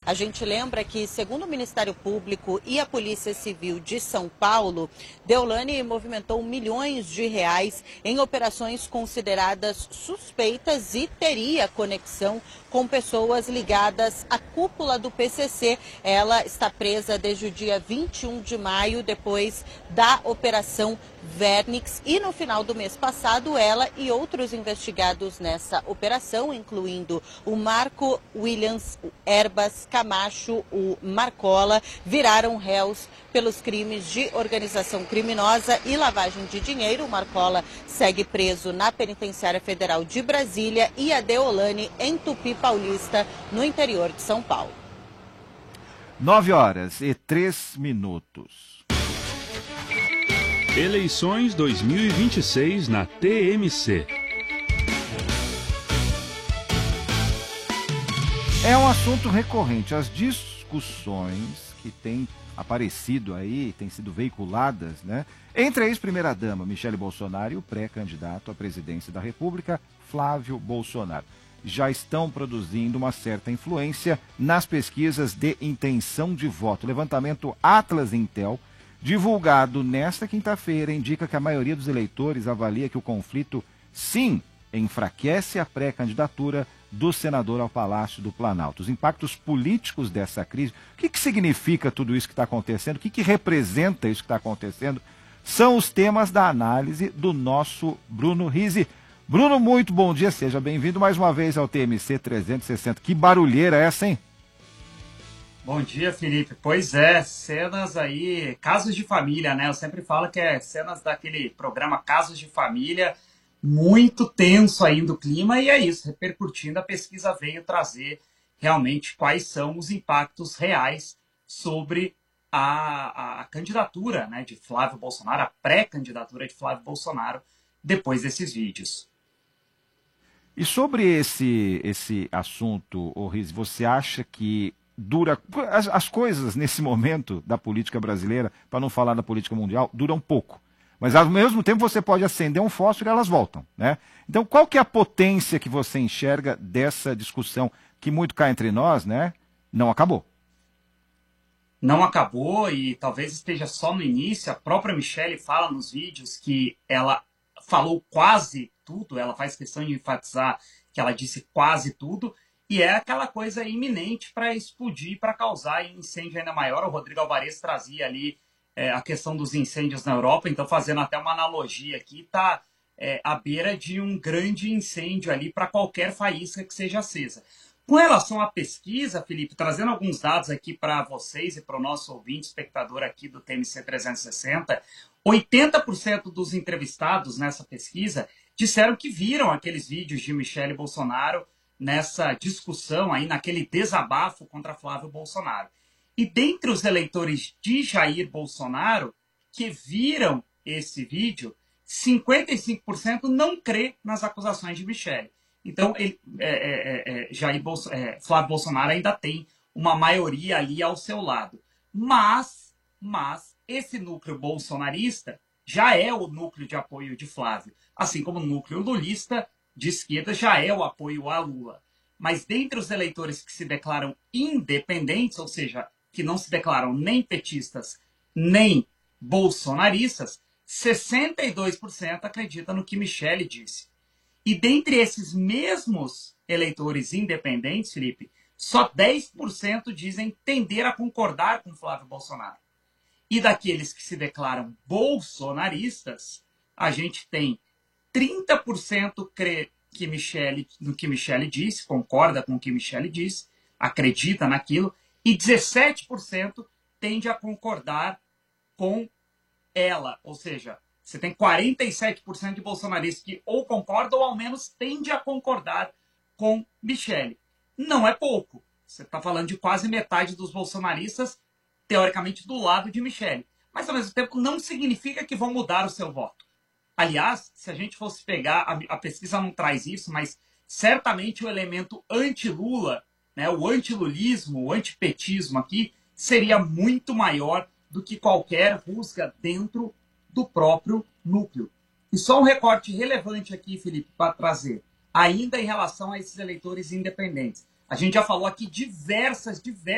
A gente lembra que, segundo o Ministério Público e a Polícia Civil de São Paulo, Deolane movimentou milhões de reais em operações consideradas suspeitas e teria conexão com pessoas ligadas à cúpula do PCC. Ela está presa desde o dia 21 de maio, depois da Operação Vernix, e no final do mês passado, ela e outros investigados nessa operação, incluindo o Marco Williams, o Erbas Camacho, o Marcola, viraram réus pelos crimes de organização criminosa e lavagem de dinheiro. O Marcola segue preso na Penitenciária Federal de Brasília e a Deolane em Tupi Paulista, no interior de São Paulo. 9h03. Eleições 2026 na TMC. É um assunto recorrente. As discussões que têm aparecido aí, têm sido veiculadas, né? Entre a ex-primeira-dama Michele Bolsonaro e o pré-candidato à presidência da República, Flávio Bolsonaro, já estão produzindo uma certa influência nas pesquisas de intenção de voto. O levantamento Atlas Intel, divulgado nesta quinta-feira, indica que a maioria dos eleitores avalia que o conflito, sim, enfraquece a pré-candidatura do senador ao Palácio do Planalto. Os impactos políticos dessa crise, o que significa tudo isso que está acontecendo, o que representa isso que está acontecendo, são os temas da análise do nosso Bruno Rizzi. Bruno, muito bom dia, seja bem-vindo mais uma vez ao TMC 360. Que barulheira é essa, hein? Bom dia, Felipe. Pois é, cenas aí, casos de família, né? Eu sempre falo que é cenas daquele programa Casos de Família, muito tenso ainda o clima, e é isso, repercutindo, a pesquisa veio trazer realmente quais são os impactos reais sobre a candidatura, né, de Flávio Bolsonaro, a pré-candidatura de Flávio Bolsonaro, depois desses vídeos. E sobre esse assunto, Rizzi, você acha que as coisas nesse momento da política brasileira, para não falar da política mundial, duram pouco. Mas ao mesmo tempo você pode acender um fósforo e elas voltam, né? Então qual que é a potência que você enxerga dessa discussão que muito cá entre nós, né? Não acabou. Não acabou e talvez esteja só no início. A própria Michele fala nos vídeos que ela falou quase tudo, ela faz questão de enfatizar que ela disse quase tudo, e é aquela coisa iminente para explodir, para causar incêndio ainda maior. O Rodrigo Alvarez trazia ali a questão dos incêndios na Europa, então fazendo até uma analogia aqui, está à beira de um grande incêndio ali para qualquer faísca que seja acesa. Com relação à pesquisa, Felipe, trazendo alguns dados aqui para vocês e para o nosso ouvinte, espectador aqui do TMC 360, 80% dos entrevistados nessa pesquisa disseram que viram aqueles vídeos de Michele Bolsonaro nessa discussão aí, naquele desabafo contra Flávio Bolsonaro. E dentre os eleitores de Jair Bolsonaro que viram esse vídeo, 55% não crê nas acusações de Michele. Então, Flávio Bolsonaro ainda tem uma maioria ali ao seu lado. Mas esse núcleo bolsonarista já é o núcleo de apoio de Flávio, assim como o núcleo lulista de esquerda já é o apoio a Lula. Mas dentre os eleitores que se declaram independentes, ou seja, que não se declaram nem petistas nem bolsonaristas, 62% acredita no que Michele disse. E dentre esses mesmos eleitores independentes, Felipe, só 10% dizem tender a concordar com Flávio Bolsonaro. E daqueles que se declaram bolsonaristas, a gente tem 30% crê no que Michele disse, concorda com o que Michele disse, acredita naquilo, e 17% tende a concordar com ela. Ou seja, você tem 47% de bolsonaristas que ou concordam ou ao menos tende a concordar com Michele. Não é pouco. Você está falando de quase metade dos bolsonaristas, teoricamente, do lado de Michele. Mas, ao mesmo tempo, não significa que vão mudar o seu voto. Aliás, se a gente fosse pegar, a pesquisa não traz isso, mas certamente o elemento anti-Lula, né, o antilulismo, o antipetismo aqui, seria muito maior do que qualquer rusga dentro do próprio núcleo. E só um recorte relevante aqui, Felipe, para trazer, ainda em relação a esses eleitores independentes. A gente já falou aqui diversas